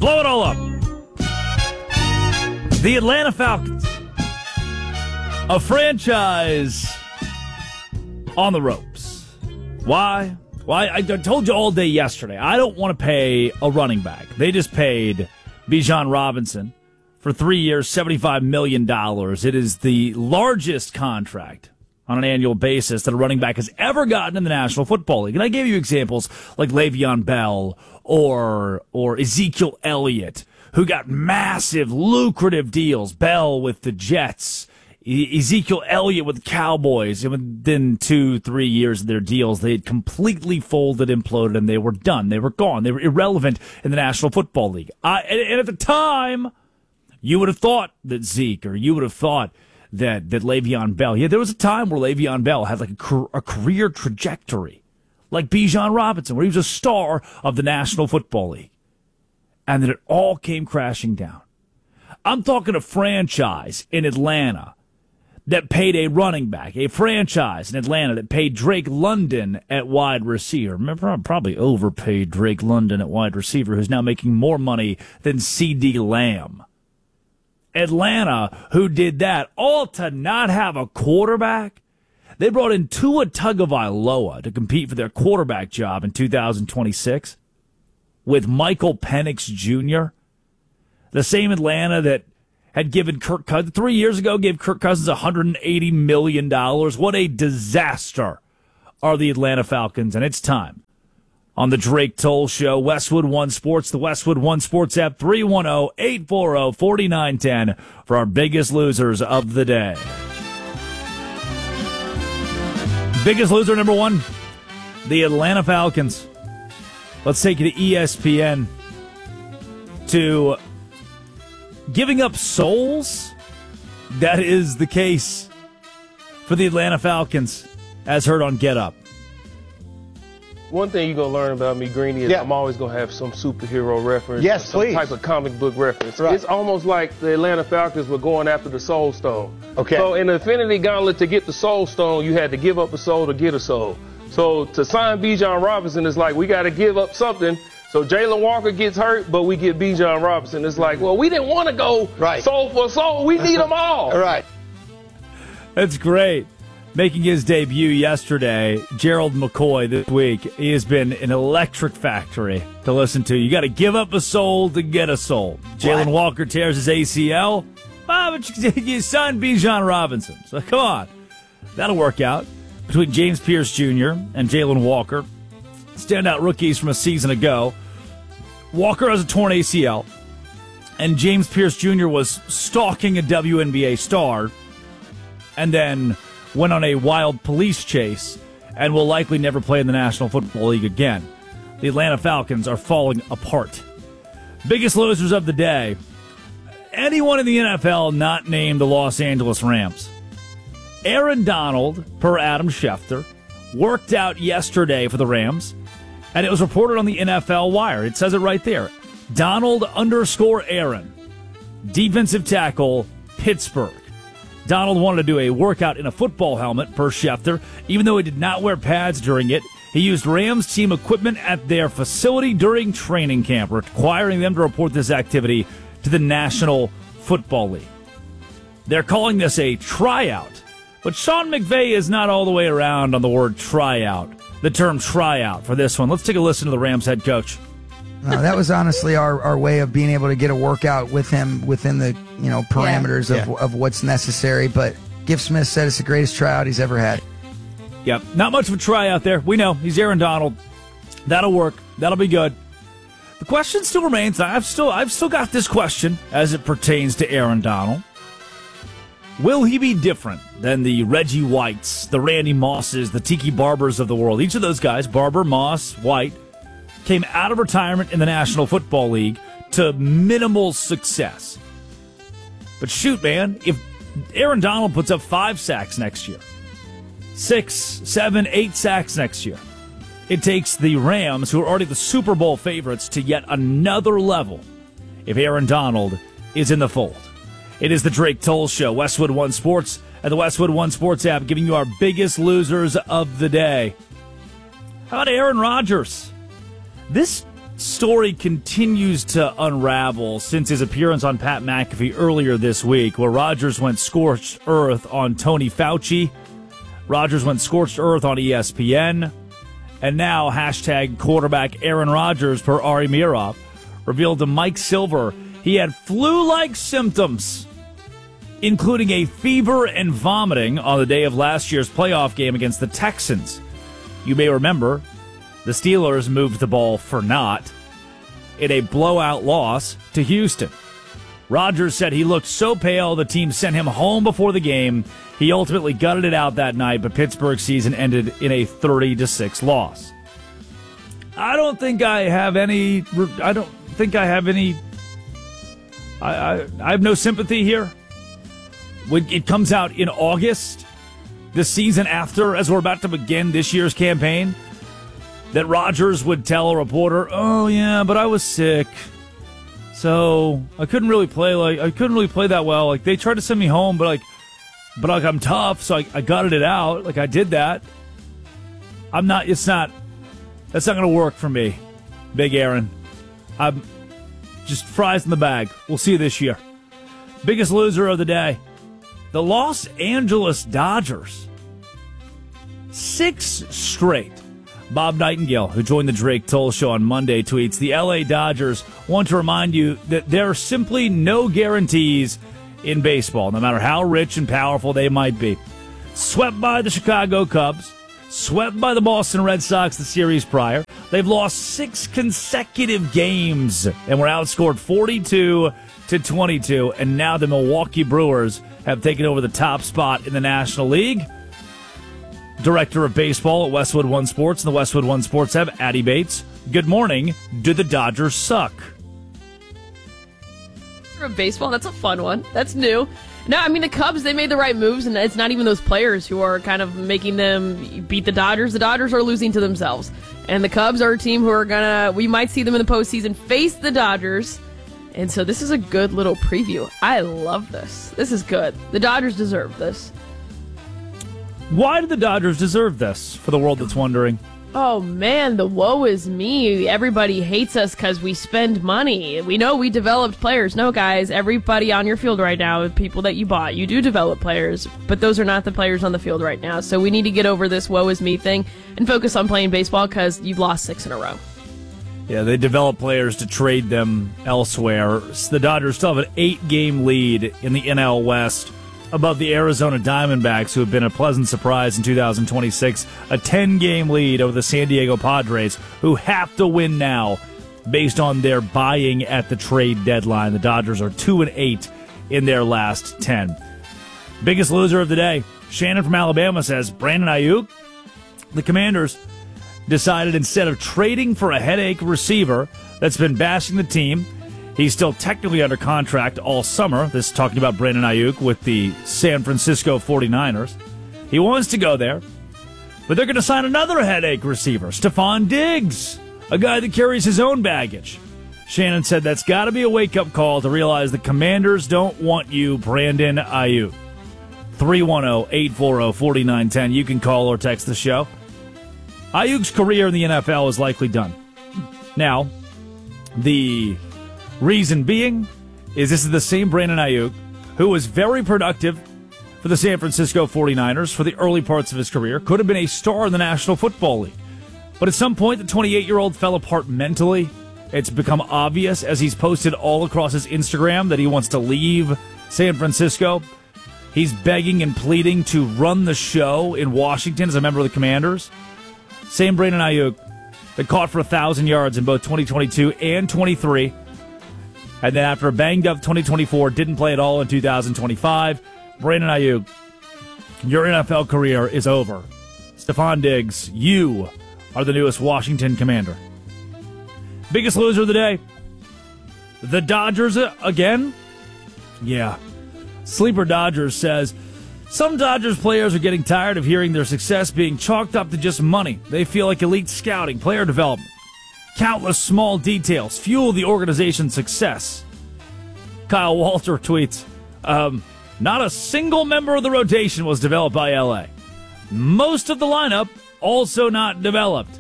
Blow it all up. The Atlanta Falcons, a franchise on the ropes. Why? Well, I told you all day yesterday, I don't want to pay a running back. They just paid Bijan Robinson for 3 years, $75 million. It is the largest contract on an annual basis that a running back has ever gotten in the National Football League. And I gave you examples like Le'Veon Bell or Ezekiel Elliott, who got massive, lucrative deals. Bell with the Jets, Ezekiel Elliott with the Cowboys. And within 2-3 years of their deals, they had completely folded, imploded, and they were done. They were gone. They were irrelevant in the National Football League. And at the time, you would have thought that Zeke, or you would have thought that Le'Veon Bell. Yeah, there was a time where Le'Veon Bell had like a career trajectory, like Bijan Robinson, where he was a star of the National Football League. And then it all came crashing down. I'm talking a franchise in Atlanta that paid a running back, a franchise in Atlanta that paid Drake London at wide receiver. Remember, I probably overpaid Drake London at wide receiver, who's now making more money than C.D. Lamb. Atlanta, who did that, all to not have a quarterback. They brought in Tua Tagovailoa to compete for their quarterback job in 2026 with Michael Penix Jr., the same Atlanta that had given Kirk Cousins 3 years ago, gave Kirk Cousins $180 million. What a disaster are the Atlanta Falcons, and it's time. On the Drake Toll Show, Westwood One Sports, the Westwood One Sports app, 310-840-4910 for our biggest losers of the day. Biggest loser number one, the Atlanta Falcons. Let's take you to ESPN to giving up souls. That is the case for the Atlanta Falcons, as heard on Get Up. One thing you're going to learn about me, Greeny, is I'm always going to have some superhero reference. Yes, some please. type of comic book reference. Right. It's almost like the Atlanta Falcons were going after the Soul Stone. Okay. So in the Infinity Gauntlet, to get the Soul Stone, you had to give up a soul to get a soul. So to sign Bijan Robinson, it's like we got to give up something. So Jalen Walker gets hurt, but we get Bijan Robinson. It's like, well, we didn't want to go soul for soul. We need them all. All right. That's great. Making his debut yesterday, Gerald McCoy this week. He has been an electric factory to listen to. You got to give up a soul to get a soul. Jalen Walker tears his ACL. But you signed Bijan Robinson. So come on. That'll work out. Between James Pierce Jr. and Jalen Walker, standout rookies from a season ago. Walker has a torn ACL, and James Pierce Jr. was stalking a WNBA star and then went on a wild police chase and will likely never play in the National Football League again. The Atlanta Falcons are falling apart. Biggest losers of the day. Anyone in the NFL not named the Los Angeles Rams. Aaron Donald, per Adam Schefter, worked out yesterday for the Rams, and it was reported on the NFL Wire. It says it right there. Donald_Aaron, defensive tackle, Pittsburgh. Donald wanted to do a workout in a football helmet, per Schefter. Even though he did not wear pads during it, he used Rams team equipment at their facility during training camp, requiring them to report this activity to the National Football League. They're calling this a tryout. But Sean McVay is not all the way around on the word tryout, the term tryout for this one. Let's take a listen to the Rams head coach. That was honestly our way of being able to get a workout with him within the parameters of what's necessary. But Giff Smith said it's the greatest tryout he's ever had. Yep, not much of a tryout there. We know he's Aaron Donald. That'll work. That'll be good. The question still remains. I've still got this question as it pertains to Aaron Donald. Will he be different than the Reggie Whites, the Randy Mosses, the Tiki Barbers of the world? Each of those guys, Barber, Moss, White, came out of retirement in the National Football League to minimal success. But shoot, man, if Aaron Donald puts up 5 sacks next year, 6, 7, 8 sacks next year, it takes the Rams, who are already the Super Bowl favorites, to yet another level if Aaron Donald is in the fold. It is the Drake Toll Show, Westwood One Sports, and the Westwood One Sports app, giving you our biggest losers of the day. How about Aaron Rodgers? This story continues to unravel since his appearance on Pat McAfee earlier this week, where Rodgers went scorched earth on Tony Fauci. Rodgers went scorched earth on ESPN. And now, hashtag quarterback Aaron Rodgers, per Ari Meirov, revealed to Mike Silver he had flu-like symptoms, including a fever and vomiting on the day of last year's playoff game against the Texans. You may remember the Steelers moved the ball for naught in a blowout loss to Houston. Rodgers said he looked so pale the team sent him home before the game. He ultimately gutted it out that night, but Pittsburgh's season ended in a 30-6 loss. I have no sympathy here. When it comes out in August, the season after, as we're about to begin this year's campaign, that Rodgers would tell a reporter, "Oh yeah, but I was sick, so I couldn't really play that well. Like they tried to send me home, but I'm tough, so I gutted it out. Like I did that. That's not going to work for me, Big Aaron. I'm just fries in the bag. We'll see you this year." Biggest loser of the day, the Los Angeles Dodgers. 6 straight. Bob Nightingale, who joined the Drake Toll Show on Monday, tweets, "The LA Dodgers want to remind you that there are simply no guarantees in baseball, no matter how rich and powerful they might be. Swept by the Chicago Cubs, swept by the Boston Red Sox the series prior. They've lost 6 consecutive games and were outscored 42-22, and now the Milwaukee Brewers have taken over the top spot in the National League." Director of Baseball at Westwood One Sports and the Westwood One Sports have Addie Bates. Good morning. Do the Dodgers suck? Of baseball, that's a fun one. That's new. No, I mean, the Cubs, they made the right moves, and it's not even those players who are kind of making them beat the Dodgers. The Dodgers are losing to themselves. And the Cubs are a team who are we might see them in the postseason face the Dodgers. And so this is a good little preview. I love this. This is good. The Dodgers deserve this. Why do the Dodgers deserve this, for the world that's wondering? Oh, man, the woe is me. Everybody hates us because we spend money. We know we developed players. No, guys, everybody on your field right now, people that you bought, you do develop players, but those are not the players on the field right now. So we need to get over this woe is me thing and focus on playing baseball because you've lost 6 in a row. Yeah, they develop players to trade them elsewhere. The Dodgers still have an 8-game lead in the NL West above the Arizona Diamondbacks, who have been a pleasant surprise in 2026. A 10-game lead over the San Diego Padres, who have to win now based on their buying at the trade deadline. The Dodgers are 2-8 in their last 10. Biggest loser of the day, Shannon from Alabama says, Brandon Ayuk. The Commanders decided instead of trading for a headache receiver that's been bashing the team, he's still technically under contract all summer. This is talking about Brandon Ayuk with the San Francisco 49ers. He wants to go there, but they're going to sign another headache receiver, Stephon Diggs, a guy that carries his own baggage. Shannon said that's got to be a wake-up call to realize the Commanders don't want you, Brandon Ayuk. 310-840-4910. You can call or text the show. Ayuk's career in the NFL is likely done. Now, the reason being is this is the same Brandon Ayuk who was very productive for the San Francisco 49ers for the early parts of his career, could have been a star in the National Football League. But at some point, the 28-year-old fell apart mentally. It's become obvious as he's posted all across his Instagram that he wants to leave San Francisco. He's begging and pleading to run the show in Washington as a member of the Commanders. Same Brandon Ayuk that caught for 1,000 yards in both 2022 and 23. And then after a banged-up 2024, didn't play at all in 2025. Brandon Ayuk, your NFL career is over. Stephon Diggs, you are the newest Washington Commander. Biggest loser of the day, the Dodgers again? Yeah. Sleeper Dodgers says, some Dodgers players are getting tired of hearing their success being chalked up to just money. They feel like elite scouting, player development, countless small details fuel the organization's success. Kyle Walter tweets, not a single member of the rotation was developed by LA. Most of the lineup also not developed.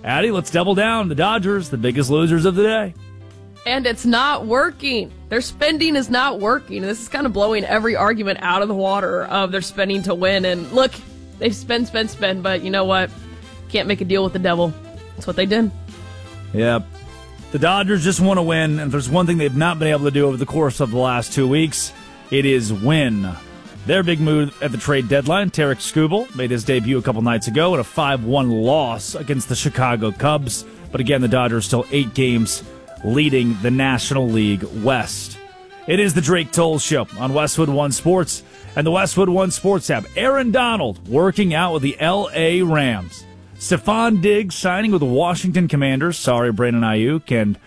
Addie, let's double down. The Dodgers, the biggest losers of the day. And it's not working. Their spending is not working. This is kind of blowing every argument out of the water of their spending to win. And look, they spend, but you know what? Can't make a deal with the devil. That's what they did. Yeah. The Dodgers just want to win, and if there's one thing they've not been able to do over the course of the last 2 weeks, it is win. Their big move at the trade deadline, Tarek Skubal, made his debut a couple nights ago in a 5-1 loss against the Chicago Cubs. But again, the Dodgers still 8 games leading the National League West. It is the Drake Toll Show on Westwood One Sports and the Westwood One Sports app. Aaron Donald working out with the L.A. Rams. Stephon Diggs signing with the Washington Commanders. Sorry, Brandon Ayuk. And,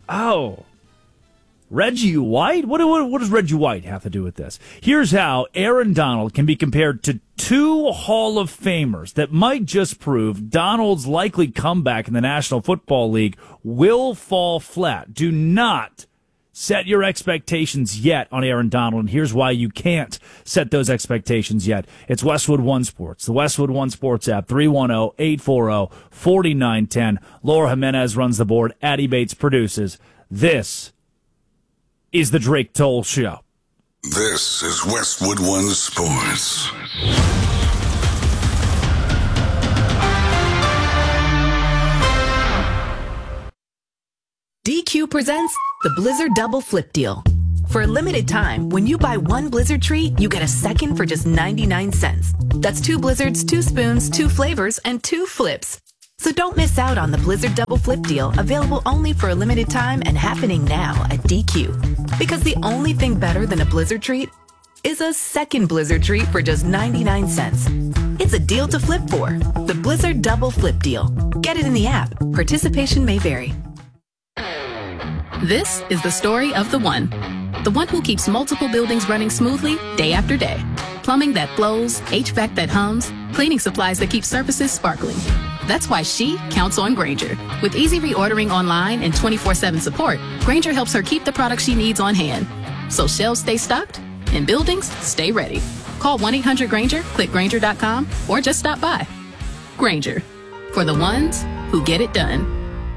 Reggie White? What does Reggie White have to do with this? Here's how Aaron Donald can be compared to 2 Hall of Famers that might just prove Donald's likely comeback in the National Football League will fall flat. Do not set your expectations yet on Aaron Donald, and here's why you can't set those expectations yet. It's Westwood One Sports, the Westwood One Sports app, 310-840-4910. Laura Jimenez runs the board. Addie Bates produces. This is the Drake Toll Show. This is Westwood One Sports. DQ presents the Blizzard Double Flip Deal. For a limited time, when you buy 1 Blizzard treat, you get a second for just 99 cents. That's 2 Blizzards, 2 spoons, 2 flavors, and 2 flips. So don't miss out on the Blizzard Double Flip Deal, available only for a limited time and happening now at DQ. Because the only thing better than a Blizzard treat is a second Blizzard treat for just 99 cents. It's a deal to flip for. The Blizzard Double Flip Deal. Get it in the app. Participation may vary. This is the story of the one who keeps multiple buildings running smoothly day after day. Plumbing that flows, HVAC that hums, cleaning supplies that keep surfaces sparkling. That's why she counts on Grainger. With easy reordering online and 24/7 support, Grainger helps her keep the products she needs on hand. So shelves stay stocked and buildings stay ready. Call 1-800-GRAINGER, click Grainger.com, or just stop by. Grainger, for the ones who get it done.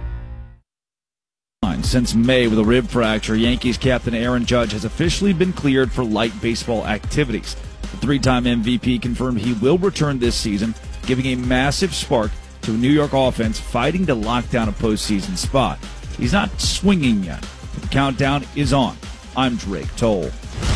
Since May with a rib fracture, Yankees captain Aaron Judge has officially been cleared for light baseball activities. The 3-time MVP confirmed he will return this season, giving a massive spark to a New York offense fighting to lock down a postseason spot. He's not swinging yet, but the countdown is on. I'm Drake Toll.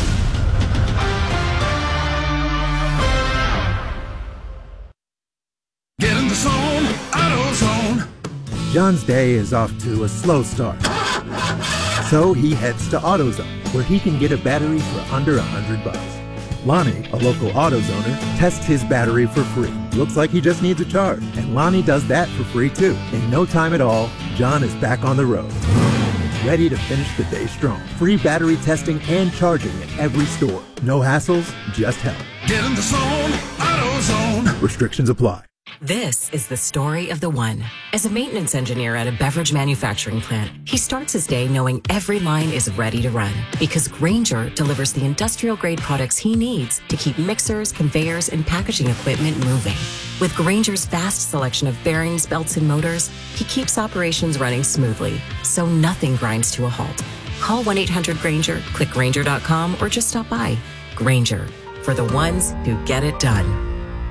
Get in the zone, AutoZone. John's day is off to a slow start. So he heads to AutoZone, where he can get a battery for under $100. Lonnie, a local AutoZoner, tests his battery for free. Looks like he just needs a charge, and Lonnie does that for free too. In no time at all, John is back on the road, ready to finish the day strong. Free battery testing and charging at every store. No hassles, just help. Get in the zone, AutoZone. Restrictions apply. This is the story of the one. As a maintenance engineer at a beverage manufacturing plant, he starts his day knowing every line is ready to run because Grainger delivers the industrial-grade products he needs to keep mixers, conveyors, and packaging equipment moving. With Grainger's vast selection of bearings, belts, and motors, he keeps operations running smoothly, so nothing grinds to a halt. Call 1-800-GRAINGER, click Grainger.com, or just stop by. Grainger, for the ones who get it done.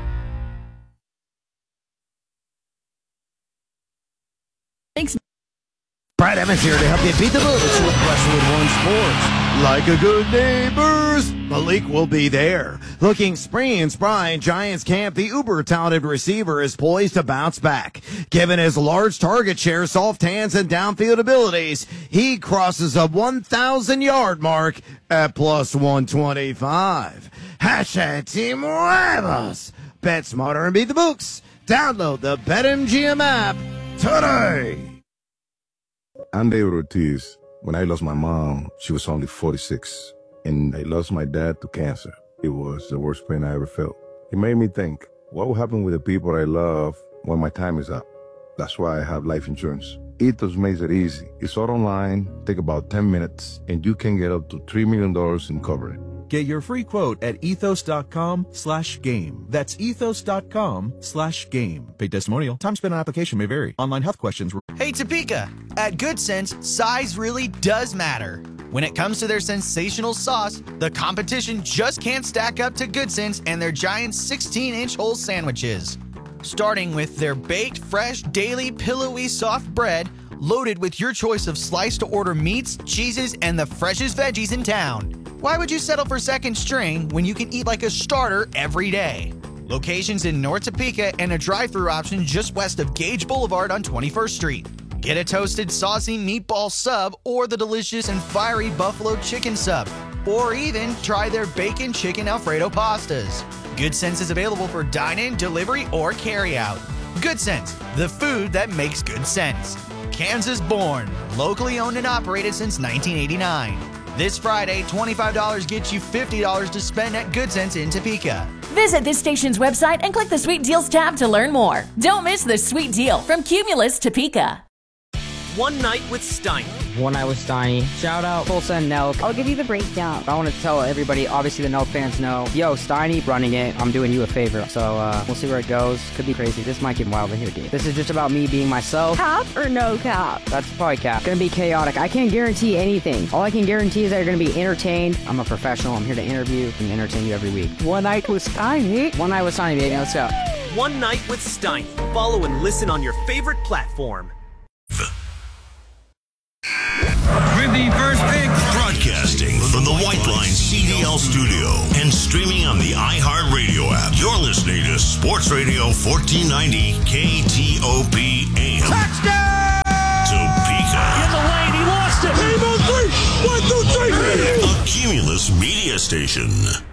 Thanks. Brad Evans here to help you beat the booze with Westwood One Sports. Like a good neighbors, Malik will be there. Looking springy and spry in Giants camp, the uber-talented receiver is poised to bounce back. Given his large target share, soft hands, and downfield abilities, he crosses a 1,000-yard mark at plus 125. Hashtag Team Huevos. Bet smarter and beat the books. Download the BetMGM app today. I'm David Ortiz. When I lost my mom, she was only 46, and I lost my dad to cancer. It was the worst pain I ever felt. It made me think, what will happen with the people I love when my time is up? That's why I have life insurance. Ethos makes it easy. It's all online, take about 10 minutes, and you can get up to $3 million in coverage. Get your free quote at ethos.com/game. That's ethos.com/game. Paid testimonial. Time spent on application may vary. Online health questions. Hey, Topeka. At Good Sense, size really does matter. When it comes to their sensational sauce, the competition just can't stack up to Good Sense and their giant 16-inch whole sandwiches. Starting with their baked, fresh, daily, pillowy, soft bread, loaded with your choice of sliced-to-order meats, cheeses, and the freshest veggies in town. Why would you settle for second string when you can eat like a starter every day? Locations in North Topeka and a drive-thru option just west of Gage Boulevard on 21st Street. Get a toasted, saucy meatball sub or the delicious and fiery buffalo chicken sub. Or even try their bacon chicken Alfredo pastas. Good Sense is available for dine-in, delivery, or carry-out. Good Sense, the food that makes good sense. Kansas born, locally owned and operated since 1989. This Friday, $25 gets you $50 to spend at Good Sense in Topeka. Visit this station's website and click the Sweet Deals tab to learn more. Don't miss the sweet deal from Cumulus Topeka. One Night with Steiny. One Night with Steiny. Shout out Tulsa and Nelk. I'll give you the breakdown. I want to tell everybody, obviously the Nelk fans know, yo, Steiny running it. I'm doing you a favor. So we'll see where it goes. Could be crazy. This might get wild in here, dude. This is just about me being myself. Cap or no cap? That's probably cap. Gonna be chaotic. I can't guarantee anything. All I can guarantee is that you're gonna be entertained. I'm a professional. I'm here to interview and entertain you every week. One Night with Steiny. One Night with Steiny, baby. Let's go. One Night with Steiny. Follow and listen on your favorite platform. With the first pick. Broadcasting from the White Line CDL studio and streaming on the iHeartRadio app. You're listening to Sports Radio 1490 KTOP AM. Touchdown! Topeka. In the lane, he lost it. Game on three. 1, 2, 3. A Cumulus media station.